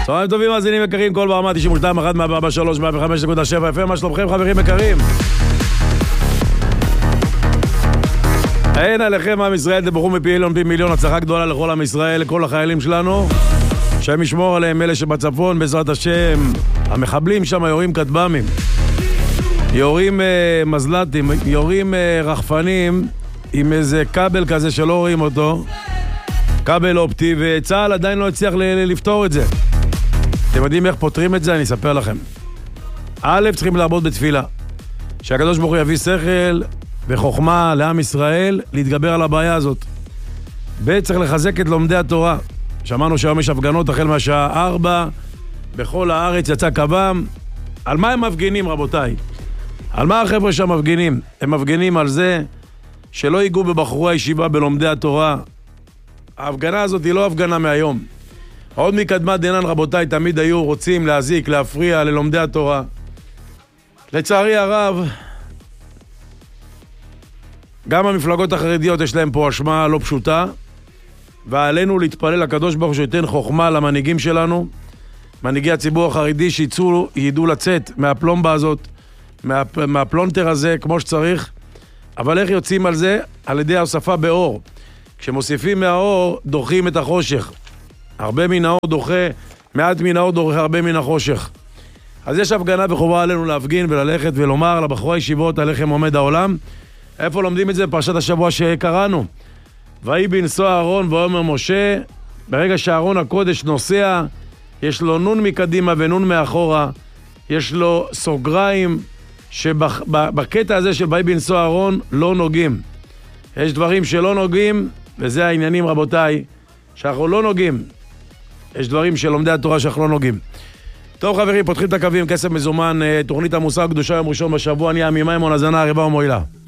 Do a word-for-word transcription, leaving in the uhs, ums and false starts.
צהריים טובים, מאזינים יקרים, כל ברמה תשעים ושתיים אחת מאה ארבעים ושלוש מאה וחמש נקודה שבע אף אם. מה שלומכם חברים יקרים? אין עליכם עם ישראל, תבורכו מפי עליון פי מיליון, הצלחה גדולה לכל עם ישראל, לכל החיילים שלנו, שהם ישמור עליהם, אלה שבצפון בעזרת השם. המחבלים שם יורים כטב"מים, יורים uh, מזל"טים, יורים uh, רחפנים עם איזה כבל כזה שלא רואים אותו, כבל אופטי, וצה"ל עדיין לא הצליח ל- לפתור את זה. אתם יודעים איך פותרים את זה? אני אספר לכם. א', צריכים לעבוד בתפילה, שהקדוש ברוך הוא יביא שכל וחוכמה לעם ישראל להתגבר על הבעיה הזאת. ב', צריך לחזק את לומדי התורה. שמענו שהיום יש הפגנות החל מהשעה ארבע, בכל הארץ יצא קב"ם. על מה הם מפגינים רבותיי? על מה החבר'ה שם מפגינים? הם מפגינים על זה שלא ייגעו בבחורי הישיבה בלומדי התורה. ההפגנה הזאת היא לא הפגנה מהיום. עוד מקדמת דנן רבותיי תמיד היו רוצים להזיק, להפריע ללומדי התורה. לצערי הרב, גם המפלגות החרדיות יש להם פה אשמה לא פשוטה, ועלינו להתפלל לקדוש ברוך הוא שייתן חוכמה למנהיגים שלנו, מנהיגי הציבור החרדי, שיצאו, ידעו לצאת מהפלומבה הזאת, מה, מהפלונטר הזה כמו שצריך. אבל איך יוצאים על זה? על ידי ההוספה באור. כשמוסיפים מהאור, דוחים את החושך. הרבה מן האור דוחה, מעט מן האור דוחה הרבה מן החושך. אז יש הפגנה וחובה עלינו להפגין וללכת ולומר לבחורי הישיבות עליכם עומד העולם. איפה לומדים את זה? פרשת השבוע שקראנו. ויהי בנסוע אהרון ויאמר משה, ברגע שאהרון הקודש נוסע, יש לו נון מקדימה ונון מאחורה, יש לו סוגריים שבקטע הזה של ויהי בנסוע אהרון לא נוגעים. יש דברים שלא נוגעים, וזה העניינים רבותיי, שאנחנו לא נוגעים. יש דברים של לומדי התורה שאנחנו לא נוגעים. טוב חברים, פותחים את הקווים, כסף מזומן, תוכנית המוסר הקדושה יום ראשון בשבוע, אני עמי מימון, הזנה, הרבה ומועילה.